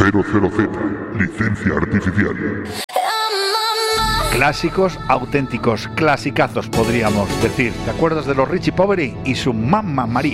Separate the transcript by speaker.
Speaker 1: 00Z, licencia artificial.
Speaker 2: Clásicos auténticos, clasicazos podríamos decir. ¿Te acuerdas de los Richie Poveri y su Mamma María?